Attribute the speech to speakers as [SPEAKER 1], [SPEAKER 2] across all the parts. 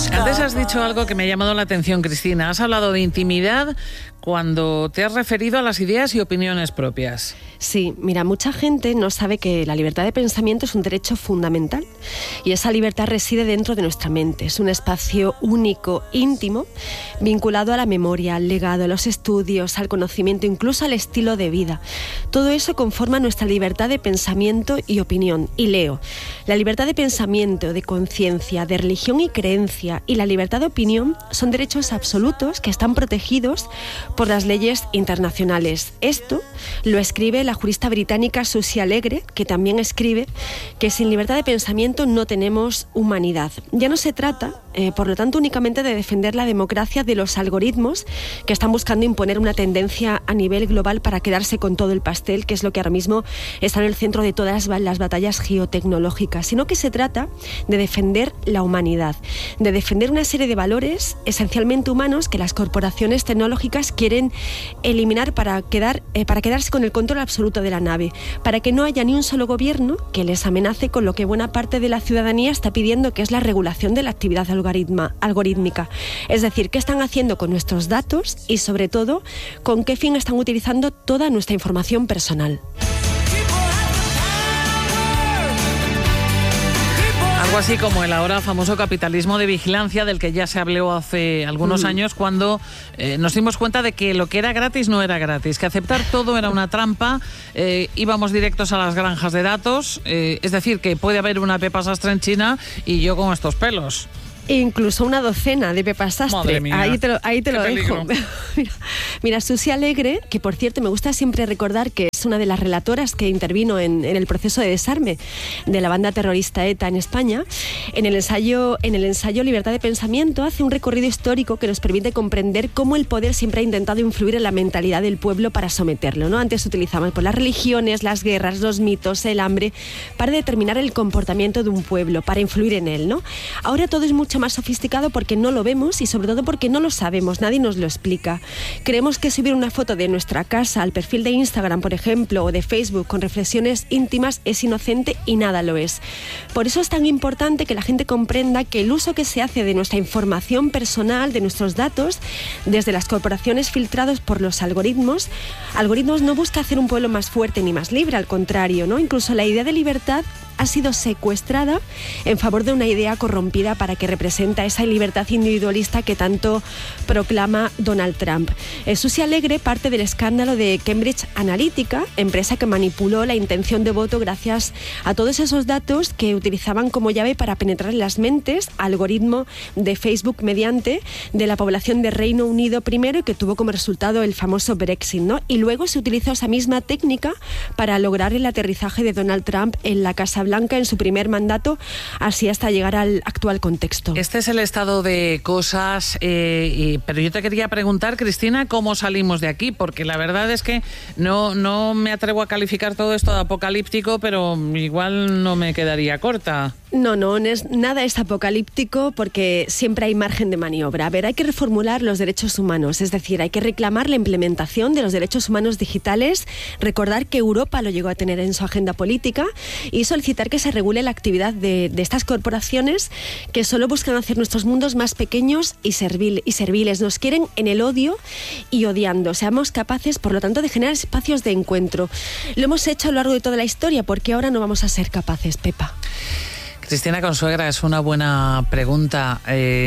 [SPEAKER 1] Antes has dicho algo que me ha llamado la atención, Cristina. Has hablado de intimidad cuando te has referido a las ideas y opiniones propias.
[SPEAKER 2] Sí, mira, mucha gente no sabe que la libertad de pensamiento es un derecho fundamental y esa libertad reside dentro de nuestra mente. Es un espacio único, íntimo, vinculado a la memoria, al legado, a los estudios, al conocimiento, incluso al estilo de vida. Todo eso conforma nuestra libertad de pensamiento y opinión. Y leo, la libertad de pensamiento, de conciencia, de religión y creencia y la libertad de opinión son derechos absolutos que están protegidos por las leyes internacionales. Esto lo escribe la jurista británica Susie Alegre, que también escribe que sin libertad de pensamiento no tenemos humanidad. Ya no se trata, por lo tanto, únicamente de defender la democracia de los algoritmos que están buscando imponer una tendencia a nivel global para quedarse con todo el pastel, que es lo que ahora mismo está en el centro de todas las batallas geotecnológicas, sino que se trata de defender la humanidad, de defender una serie de valores esencialmente humanos que las corporaciones tecnológicas quieren eliminar para quedarse con el control absoluto de la nave, para que no haya ni un solo gobierno que les amenace con lo que buena parte de la ciudadanía está pidiendo, que es la regulación de la actividad algorítmica. Es decir, qué están haciendo con nuestros datos y, sobre todo, con qué fin están utilizando toda nuestra información personal.
[SPEAKER 1] Algo así como el ahora famoso capitalismo de vigilancia del que ya se habló hace algunos años, cuando nos dimos cuenta de que lo que era gratis no era gratis, que aceptar todo era una trampa, íbamos directos a las granjas de datos, es decir, que puede haber una Pepa Sastre en China y yo con estos pelos.
[SPEAKER 2] Incluso una docena de Pepa Sastre.
[SPEAKER 1] Madre mía,
[SPEAKER 2] ahí te lo dejo. Mira, Susie Alegre, que por cierto me gusta siempre recordar que es una de las relatoras que intervino en el proceso de desarme de la banda terrorista ETA en España, en el ensayo Libertad de Pensamiento hace un recorrido histórico que nos permite comprender cómo el poder siempre ha intentado influir en la mentalidad del pueblo para someterlo, ¿no? Antes utilizaban las religiones, las guerras, los mitos, el hambre, para determinar el comportamiento de un pueblo, para influir en él, ¿no? Ahora todo es mucho más sofisticado porque no lo vemos y sobre todo porque no lo sabemos, nadie nos lo explica. Creemos que subir una foto de nuestra casa al perfil de Instagram, por ejemplo, o de Facebook con reflexiones íntimas es inocente y nada lo es. Por eso es tan importante que la gente comprenda que el uso que se hace de nuestra información personal, de nuestros datos, desde las corporaciones filtrados por los algoritmos no busca hacer un pueblo más fuerte ni más libre, al contrario, ¿no? Incluso la idea de libertad ha sido secuestrada en favor de una idea corrompida para que representa esa libertad individualista que tanto proclama Donald Trump. Susie Alegre parte del escándalo de Cambridge Analytica, empresa que manipuló la intención de voto gracias a todos esos datos que utilizaban como llave para penetrar en las mentes, algoritmo de Facebook mediante de la población de Reino Unido primero, y que tuvo como resultado el famoso Brexit, ¿no? Y luego se utilizó esa misma técnica para lograr el aterrizaje de Donald Trump en la Casa Blanca en su primer mandato, así hasta llegar al actual contexto.
[SPEAKER 1] Este es el estado de cosas, pero yo te quería preguntar, Cristina, ¿cómo salimos de aquí? Porque la verdad es que no me atrevo a calificar todo esto de apocalíptico, pero igual no me quedaría corta.
[SPEAKER 2] No es, nada es apocalíptico porque siempre hay margen de maniobra. A ver, hay que reformular los derechos humanos, es decir, hay que reclamar la implementación de los derechos humanos digitales, recordar que Europa lo llegó a tener en su agenda política y solicitar que se regule la actividad de estas corporaciones que solo buscan hacer nuestros mundos más pequeños y serviles. Nos quieren en el odio y odiando. Seamos capaces, por lo tanto, de generar espacios de encuentro. Lo hemos hecho a lo largo de toda la historia, porque ahora no vamos a ser capaces, Pepa.
[SPEAKER 1] Cristina Consuegra, es una buena pregunta.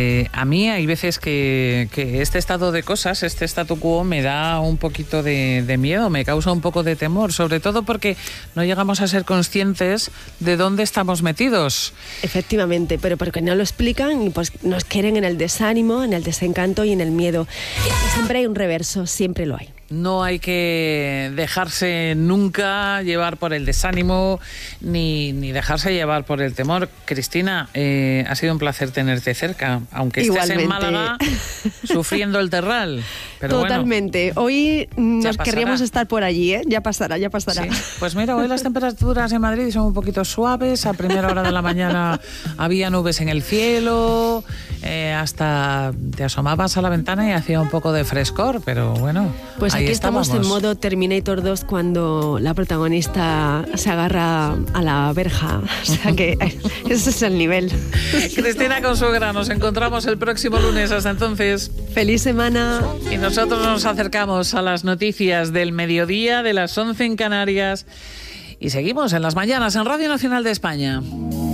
[SPEAKER 1] A mí hay veces que este estado de cosas, este statu quo, me da un poquito de miedo, me causa un poco de temor, sobre todo porque no llegamos a ser conscientes de dónde estamos metidos.
[SPEAKER 2] Efectivamente, pero porque no lo explican, pues nos quieren en el desánimo, en el desencanto y en el miedo. Siempre hay un reverso, siempre lo hay.
[SPEAKER 1] No hay que dejarse nunca llevar por el desánimo ni dejarse llevar por el temor. Cristina, ha sido un placer tenerte cerca, aunque estés en Málaga sufriendo el terral. Pero
[SPEAKER 2] totalmente. Bueno, hoy nos querríamos estar por allí, ¿eh? Ya pasará. Sí.
[SPEAKER 1] Pues mira, hoy las temperaturas en Madrid son un poquito suaves. A primera hora de la mañana había nubes en el cielo. hasta te asomabas a la ventana y hacía un poco de frescor, pero bueno,
[SPEAKER 2] pues
[SPEAKER 1] ahí
[SPEAKER 2] aquí estamos en modo Terminator 2 cuando la protagonista se agarra a la verja. O sea que ese es el nivel.
[SPEAKER 1] Cristina Consuegra, nos encontramos el próximo lunes. Hasta entonces.
[SPEAKER 2] ¡Feliz semana!
[SPEAKER 1] Y nosotros nos acercamos a las noticias del mediodía, de las 11 en Canarias. Y seguimos en Las Mañanas en Radio Nacional de España.